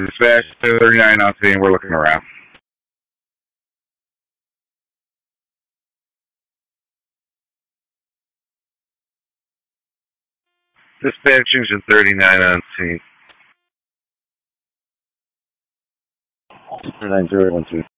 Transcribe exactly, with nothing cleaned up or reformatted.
Dispatch two thirty-nine on scene. We're looking around. Dispatch engine thirty-nine on scene. nine zero one two.